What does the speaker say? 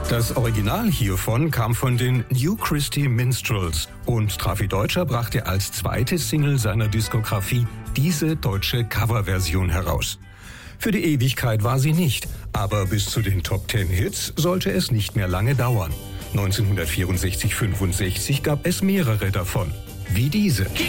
Das Original hiervon kam von den New Christy Minstrels und Trafi Deutscher brachte als zweite Single seiner Diskografie diese deutsche Coverversion heraus. Für die Ewigkeit war sie nicht, aber bis zu den Top 10 Hits sollte es nicht mehr lange dauern. 1964-65 gab es mehrere davon, wie diese.